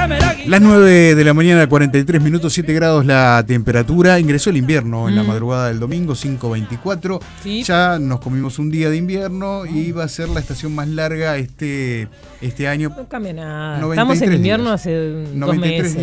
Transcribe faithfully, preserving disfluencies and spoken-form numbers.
Las nueve de la mañana, cuarenta y tres minutos, siete grados la temperatura. Ingresó el invierno en mm. la madrugada del domingo, cinco veinticuatro. ¿Sí? Ya nos comimos un día de invierno y va a ser la estación más larga este, este año. No cambia nada. Estamos en invierno días. Hace dos meses.